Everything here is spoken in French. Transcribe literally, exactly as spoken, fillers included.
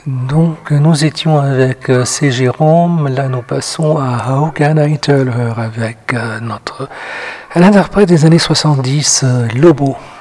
Donc nous étions avec euh, C. Jérôme, là nous passons à How Can I Tell Her avec euh, notre l'interprète des années soixante-dix, euh, Lobo.